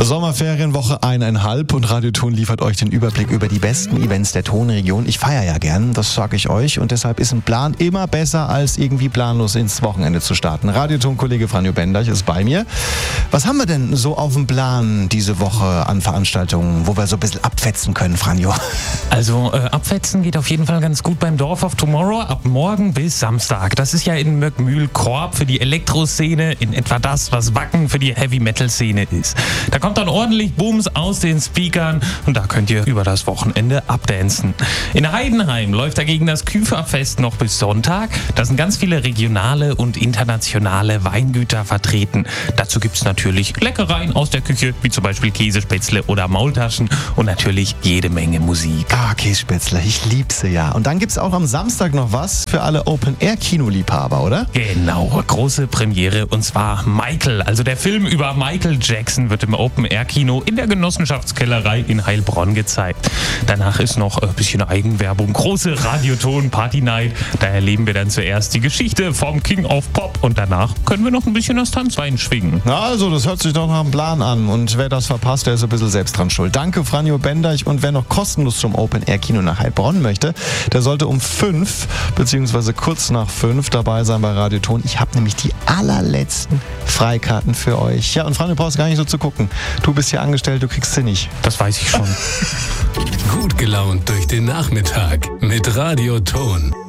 Sommerferienwoche 1,5 und Radioton liefert euch den Überblick über die besten Events der Tonregion. Ich feiere ja gern, das sage ich euch, und deshalb ist ein Plan immer besser, als irgendwie planlos ins Wochenende zu starten. Radioton-Kollege Franjo Bendach ist bei mir. Was haben wir denn so auf dem Plan diese Woche an Veranstaltungen, wo wir so ein bisschen abfetzen können, Franjo? Also abfetzen geht auf jeden Fall ganz gut beim Dorf of Tomorrow ab morgen bis Samstag. Das ist ja in Möckmühl-Korb für die Elektroszene in etwa das, was Wacken für die Heavy-Metal-Szene ist. Da kommt dann ordentlich Bums aus den Speakern und da könnt ihr über das Wochenende abdancen. In Heidenheim läuft dagegen das Küferfest noch bis Sonntag. Da sind ganz viele regionale und internationale Weingüter vertreten. Dazu gibt es natürlich Leckereien aus der Küche, wie zum Beispiel Käsespätzle oder Maultaschen und natürlich jede Menge Musik. Käsespätzle, ich liebe sie ja. Und dann gibt es auch am Samstag noch was für alle Open-Air-Kinoliebhaber, oder? Genau, große Premiere und zwar Michael. Also der Film über Michael Jackson wird im Open-Air-Kino in der Genossenschaftskellerei in Heilbronn gezeigt. Danach ist noch ein bisschen Eigenwerbung. Große Radioton-Party-Night. Da erleben wir dann zuerst die Geschichte vom King of Pop und danach können wir noch ein bisschen das Tanzbein schwingen. Na also, das hört sich doch nach einem Plan an. Und wer das verpasst, der ist ein bisschen selbst dran schuld. Danke, Franjo Bendach. Und wer noch kostenlos zum Open-Air-Kino nach Heilbronn möchte, der sollte um 5 bzw. kurz nach 5 dabei sein bei Radioton. Ich habe nämlich die allerletzten Freikarten für euch. Ja, und Franjo, du brauchst gar nicht so zu gucken. Du bist hier angestellt, du kriegst sie nicht. Das weiß ich schon. Gut gelaunt durch den Nachmittag mit Radioton.